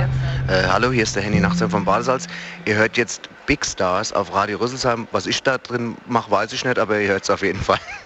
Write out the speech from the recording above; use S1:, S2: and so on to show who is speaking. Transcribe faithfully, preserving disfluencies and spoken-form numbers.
S1: Äh, hallo, hier ist der Henny Nachtsheim von Badesalz. Ihr hört jetzt Big Stars auf Radio Rüsselsheim. Was ich da drin mache, weiß ich nicht, aber ihr hört es auf jeden Fall.